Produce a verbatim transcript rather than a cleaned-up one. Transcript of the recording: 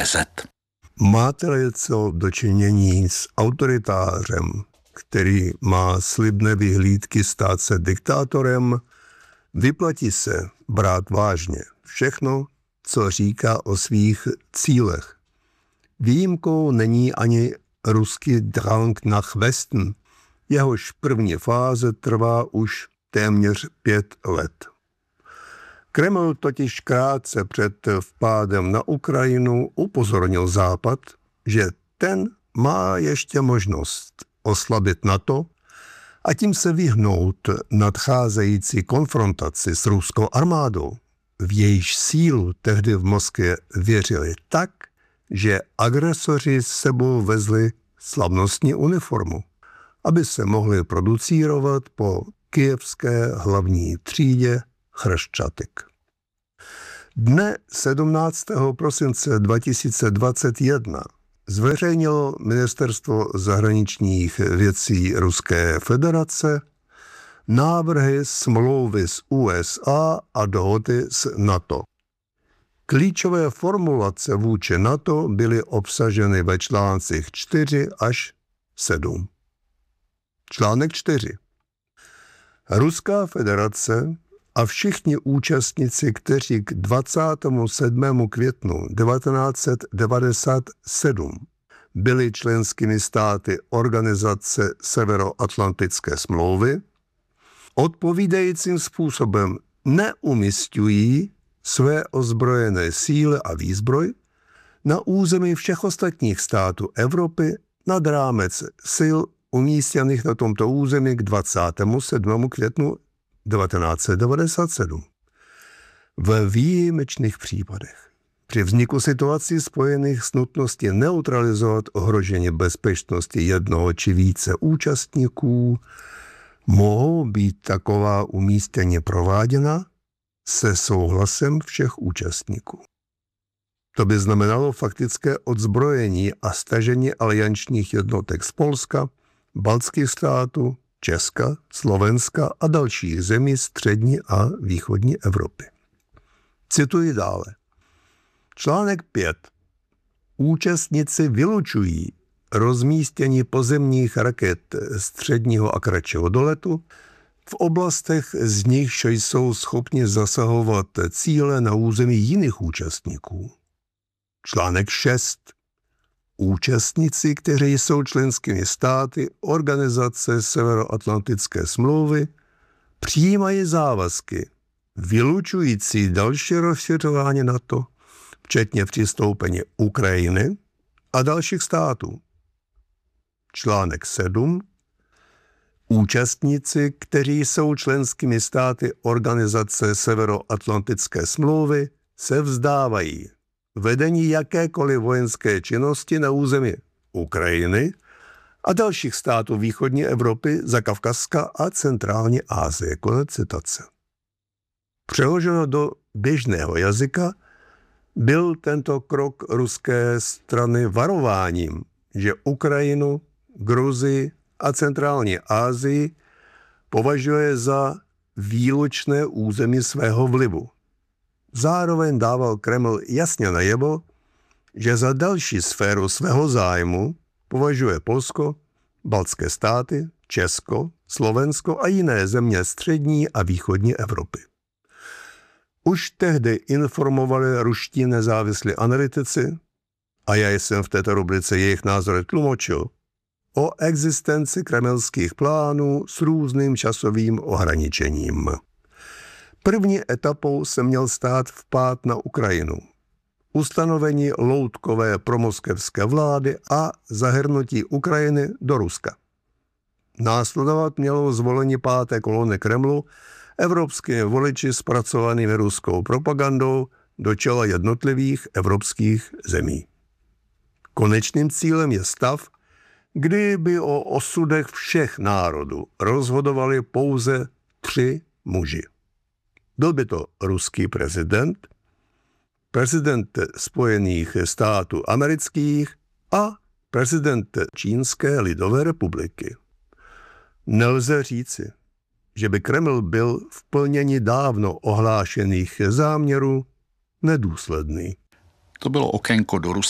zet. Máte-li co dočinění s autoritářem, který má slibné vyhlídky stát se diktátorem, vyplatí se brát vážně všechno, co říká o svých cílech. Výjimkou není ani ruský Drang nach Westen, jehož první fáze trvá už téměř pět let. Kreml totiž krátce před vpádem na Ukrajinu upozornil Západ, že ten má ještě možnost oslabit NATO a tím se vyhnout nadcházející konfrontaci s ruskou armádou. V jejíž sílu tehdy v Moskvě věřili tak, že agresoři s sebou vezli slavnostní uniformu, aby se mohli producírovat po kyjevské hlavní třídě Chrščatyk. Dne sedmnáctého prosince dva tisíce dvacet jedna zveřejnilo Ministerstvo zahraničních věcí Ruské federace návrhy smlouvy s U S A a dohody s NATO. Klíčové formulace vůči NATO byly obsaženy ve článcích čtyři až sedm. Článek čtyři. Ruská federace a všichni účastníci, kteří k dvacátého sedmého května devatenáct set devadesát sedm byli členskými státy Organizace Severoatlantické smlouvy, odpovídajícím způsobem neumisťují své ozbrojené síly a výzbroj na území všech ostatních států Evropy nad rámec sil umístěných na tomto území k dvacátému sedmému květnu devatenáct set devadesát sedm. Ve výjimečných případech při vzniku situací spojených s nutností neutralizovat ohrožení bezpečnosti jednoho či více účastníků mohou být taková umístění prováděna se souhlasem všech účastníků. To by znamenalo faktické odzbrojení a stažení aliančních jednotek z Polska, baltských států, Česka, Slovenska a dalších zemí střední a východní Evropy. Cituji dále. Článek pět. Účastníci vylučují rozmístění pozemních raket středního a kratšího doletu v oblastech, z nichž jsou schopni zasahovat cíle na území jiných účastníků. Článek šest. Účastníci, kteří jsou členskými státy Organizace Severoatlantické smlouvy, přijímají závazky vylučující další rozšiřování NATO, včetně přistoupení Ukrajiny a dalších států. Článek sedm. Účastníci, kteří jsou členskými státy Organizace Severoatlantické smlouvy, se vzdávají vedení jakékoliv vojenské činnosti na území Ukrajiny a dalších států východní Evropy, Zakavkazska a centrální Asie. Konec citace. Přeloženo do běžného jazyka byl tento krok ruské strany varováním, že Ukrajinu, Gruzii a centrální Asii považuje za výlučné území svého vlivu. Zároveň dával Kreml jasně najevo, že za další sféru svého zájmu považuje Polsko, baltské státy, Česko, Slovensko a jiné země střední a východní Evropy. Už tehdy informovali ruští nezávislí analytici, a já jsem v této rubrice jejich názory tlumočil, o existenci kremelských plánů s různým časovým ohraničením. První etapou se měl stát vpád na Ukrajinu, ustanovení loutkové promoskevské vlády a zahrnutí Ukrajiny do Ruska. Následovat mělo zvolení páté kolony Kremlu evropskými voliči zpracovanými ruskou propagandou do čela jednotlivých evropských zemí. Konečným cílem je stav, kdy by o osudech všech národů rozhodovali pouze tři muži. Byl by to ruský prezident, prezident Spojených států amerických a prezident Čínské lidové republiky. Nelze říci, že by Kreml byl v plnění dávno ohlášených záměrů nedůsledný. To bylo okénko do